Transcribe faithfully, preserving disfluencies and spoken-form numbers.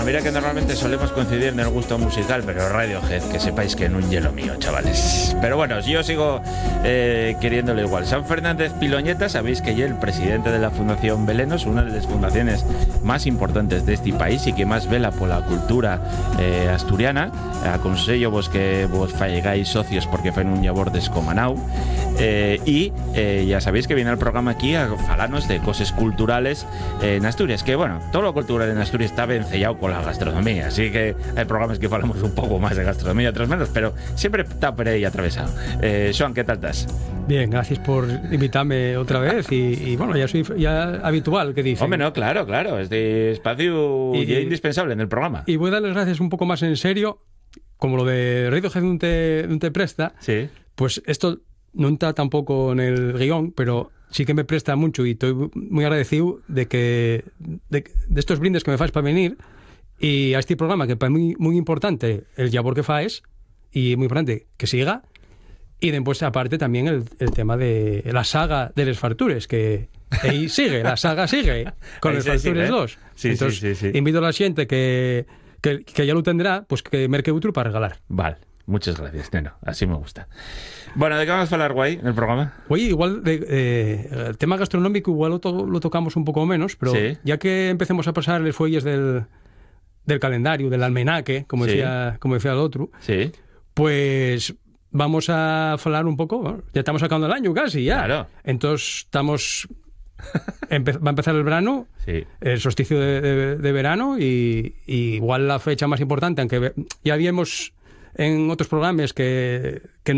mira que normalmente solemos coincidir en el gusto musical, pero Radiohead, que sepáis que en un hielo mío, chavales. Pero bueno, yo sigo eh, queriéndolo igual. San Fernández Piloñeta, sabéis que ya el presidente de la Fundación Belenos, una de las fundaciones más importantes de este país y que más vela por la cultura eh, asturiana. Aconsello vos que vos fallegáis socios porque fan un labor descomanau. Eh, y eh, ya sabéis que viene el programa aquí a falarnos de cosas culturales eh, en Asturias, que bueno, todo lo cultural en Asturias está vencellado con la gastronomía, así que hay programas que falamos un poco más de gastronomía, otros menos, pero siempre está por ahí atravesado. eh, Joan, ¿qué tal estás? Bien, gracias por invitarme otra vez y, y bueno, ya soy ya habitual, que dicen. Hombre, no, claro, claro, este espacio y, ya es indispensable en el programa. Y voy a dar las gracias un poco más en serio, como lo de Radiohead de un te, de un te presta, sí. Pues esto no está tampoco en el guión, pero sí que me presta mucho y estoy muy agradecido de que de, de estos brindes que me fas para venir y a este programa que para mí muy importante el labor que faes y muy importante que siga, y después aparte también el, el tema de la saga de Les Fartures, que ahí sigue, la saga sigue con Les Fartures dos. Sí, entonces sí, sí, sí. invito a la gente que, que, que ya lo tendrá, pues que merque otro para regalar. Vale. Muchas gracias, Neno. Así me gusta. Bueno, ¿de qué vamos a hablar, guay, en el programa? Oye, igual, de, eh, el tema gastronómico igual lo, to lo tocamos un poco menos, pero sí. Ya que empecemos a pasar los fuelles del, del calendario, del almenaque, como, sí. decía, como decía el otro, sí. Pues vamos a hablar un poco, ¿no? Ya estamos acabando el año casi, ya. Claro. Entonces estamos... Empe va a empezar el verano, sí. El solsticio de, de, de verano y, y igual la fecha más importante, aunque ya habíamos en otros programas que, que